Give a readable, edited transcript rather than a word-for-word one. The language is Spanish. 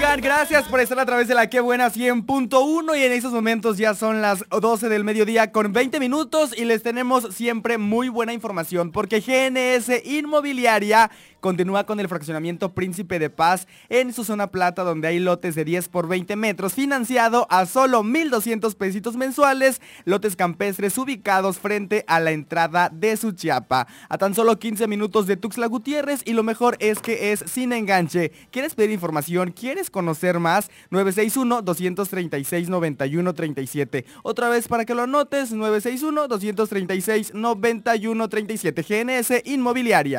están? Gracias por estar a través de la Qué Buena 100.1 y en estos momentos ya son las 12 del mediodía con 20 minutos y les tenemos siempre muy buena información porque GNS Inmobiliaria continúa con el fraccionamiento Príncipe de Paz en su zona plata donde hay lotes de 10 por 20 metros financiado a solo 1,200 pesitos mensuales, lotes campestres ubicados frente a la entrada de Suchiapa, a tan solo 15 minutos de Tuxtla Gutiérrez y lo mejor es que es sin enganche. ¿Quieres pedir información? ¿Quieres conocer más? 961-236-9137. Otra vez para que lo anotes, 961-236-9137. GNS Inmobiliaria.